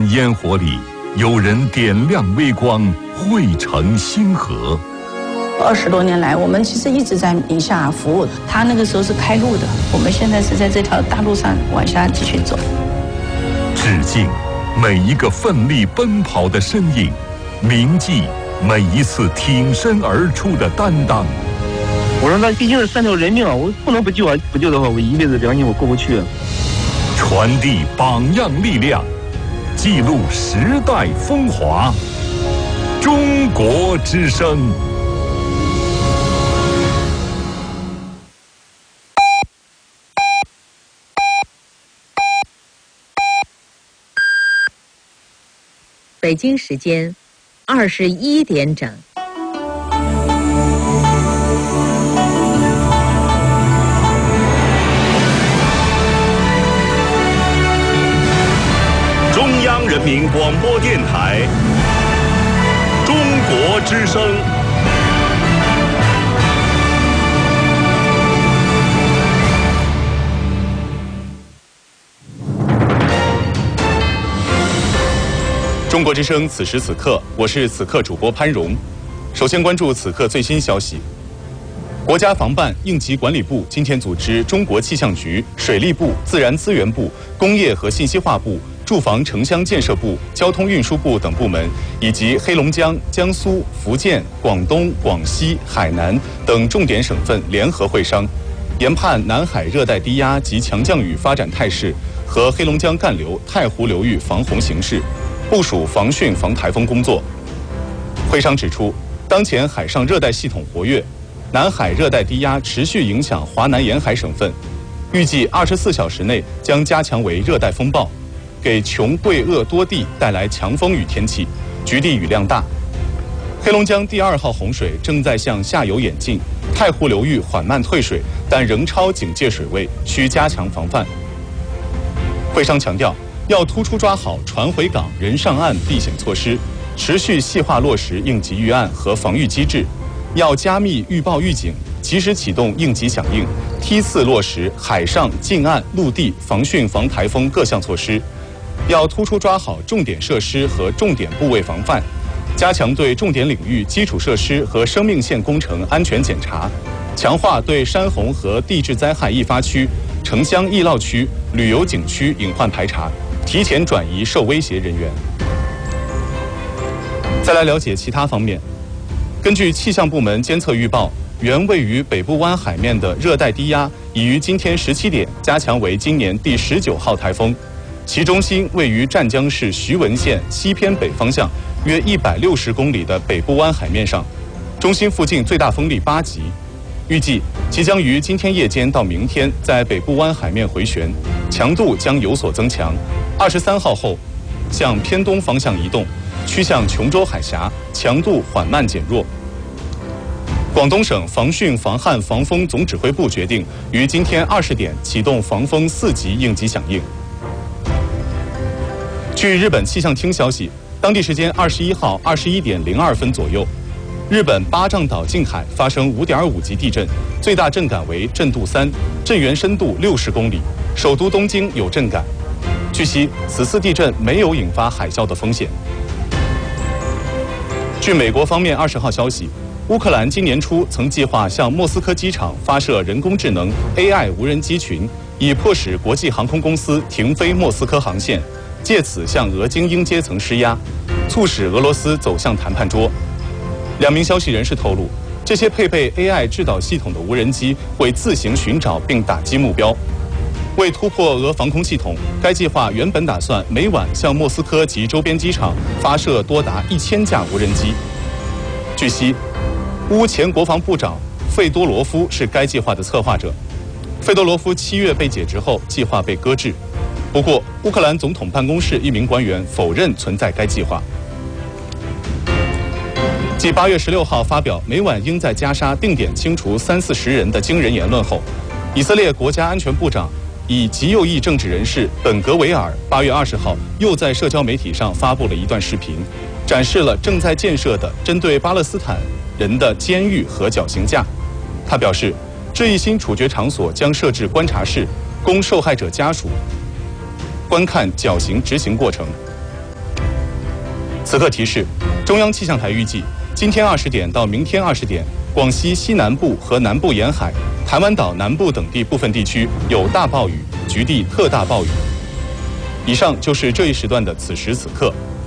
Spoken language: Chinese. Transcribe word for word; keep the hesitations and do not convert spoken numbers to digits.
烟火里，有人点亮微光，汇成星河。 二十多年来，我们其实一直在宁夏服务。他那个时候是开路的，我们现在是在这条大路上往下继续走。 致敬每一个奋力奔跑的身影，铭记每一次挺身而出的担当。 我说那毕竟是三条人命啊，我不能不救啊！不救的话，我一辈子良心我过不去。 传递榜样力量，记录时代风华。中国之声。 北京时间二十一点整。 中央人民广播电台，中国之声。 中国之声，此时此刻，我是此刻主播潘荣。首先关注此刻最新消息。国家防办应急管理部今天组织中国气象局、水利部、自然资源部、工业和信息化部、住房城乡建设部、交通运输部等部门，以及黑龙江、江苏、福建、广东、广西、海南等重点省份联合会商，研判南海热带低压及强降雨发展态势和黑龙江干流、太湖流域防洪形势，部署防汛防台风工作。会商指出，当前海上热带系统活跃，南海热带低压持续影响华南沿海省份，预计二十四小时内将加强为热带风暴，给琼贵鄂多地带来强风雨天气，局地雨量大。黑龙江第二号洪水正在向下游演进，太湖流域缓慢退水，但仍超警戒水位，需加强防范。会商强调，要突出抓好船回港、人上岸避险措施，持续细化落实应急预案和防御机制，要加密预报预警，及时启动应急响应，梯次落实海上、近岸、陆地防汛防台风各项措施。要突出抓好重点设施和重点部位防范，加强对重点领域基础设施和生命线工程安全检查，强化对山洪和地质灾害易发区、城乡易涝区、旅游景区隐患排查，提前转移受威胁人员。再来了解其他方面。根据气象部门监测预报，原位于北部湾海面的热带低压已于今天十七点加强为今年第十九号台风，其中心位于湛江市徐闻县西偏北方向约一百六十公里的北部湾海面上，中心附近最大风力八级。预计即将于今天夜间到明天在北部湾海面回旋，强度将有所增强。二十三号后向偏东方向移动，趋向琼州海峡，强度缓慢减弱。广东省防汛防旱防风总指挥部决定于今天二十点启动防风四级应急响应。据日本气象厅消息，当地时间二十一号二十一点零二分左右，日本八丈岛近海发生五点五级地震，最大震感为震度三，震源深度六十公里，首都东京有震感。据悉，此次地震没有引发海啸的风险。据美国方面二十号消息，乌克兰今年初曾计划向莫斯科机场发射人工智能 A I 无人机群，以迫使国际航空公司停飞莫斯科航线，借此向俄精英阶层施压，促使俄罗斯走向谈判桌。两名消息人士透露，这些配备 A I 制导系统的无人机会自行寻找并打击目标。为突破俄防空系统，该计划原本打算每晚向莫斯科及周边机场发射多达一千架无人机。据悉，乌前国防部长费多罗夫是该计划的策划者。费多罗夫七月被解职后，计划被搁置。不过，乌克兰总统办公室一名官员否认存在该计划。继八月十六号发表每晚应在加沙定点清除三四十人的惊人言论后，以色列国家安全部长以极右翼政治人士本格维尔八月二十号又在社交媒体上发布了一段视频，展示了正在建设的针对巴勒斯坦人的监狱和绞刑架。他表示，这一新处决场所将设置观察室，供受害者家属观看绞刑执行过程。 此刻提示：中央气象台预计，今天二十点到明天二十点，广西西南部和南部沿海、台湾岛南部等地部分地区有大暴雨，局地特大暴雨。以上就是这一时段的此时此刻。